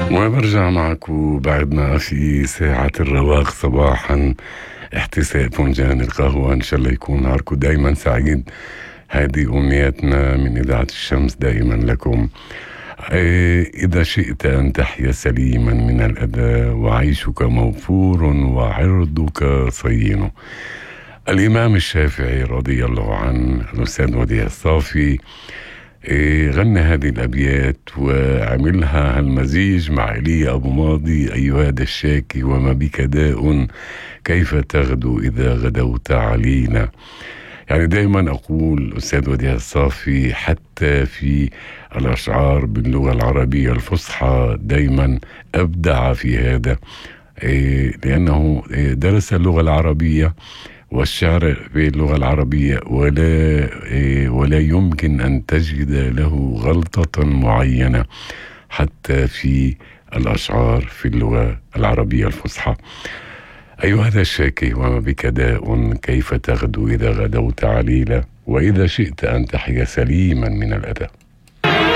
وبرجع معكم بعدنا في ساعة الرواق صباحا، احتساء فنجان القهوة. إن شاء الله يكون نهاركم دايما سعيد. هذه أمنياتنا من إذاعة الشمس دائما لكم. إذا شئت أن تحيا سليما من الأذى وعيشك موفور وعرضك صين. الإمام الشافعي رضي الله عنه الأستاذ وديع الصافي غنى هذه الأبيات وعملها المزيج مع إيليا أبو ماضي. أيها هذا الشاكي وما بك داء كيف تغدو إذا غدوت علينا. يعني دائما أقول أستاذ وديع الصافي حتى في الأشعار باللغة العربية الفصحى دائما أبدع في هذا، لأنه درس اللغة العربية والشعر باللغة العربية ولا يمكن أن تجد له غلطة معينة حتى في الأشعار في اللغة العربية الفصحى. أيها هذا الشاكي وما بك داء كيف تغدو إذا غدوت عليلا وإذا شئت أن تحيا سليما من الأذى.